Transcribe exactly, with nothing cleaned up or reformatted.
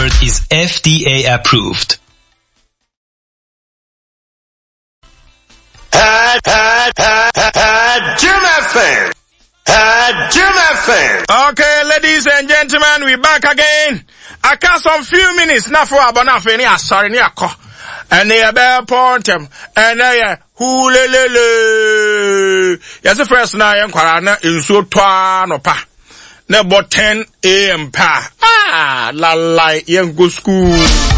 yogurt is F D A approved. Had, had, had, had, had, Jim F M. Had Jim F M. Okay, ladies and gentlemen, we back again. I cast some few minutes now for about any sorry near co. And they are bare pontem. And they are hulele. Yes, the first night and quarana in so twa no pa. About ten A M pa. Ah, la la, young go school.